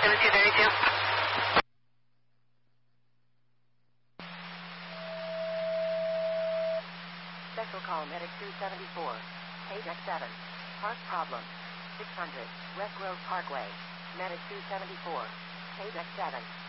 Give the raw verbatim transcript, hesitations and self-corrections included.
seventy-two thirty-two. Special call Medic two seventy-four. Page X seven. Park problem. six hundred. West Grove Parkway. Medic two seventy-four. Page X seven.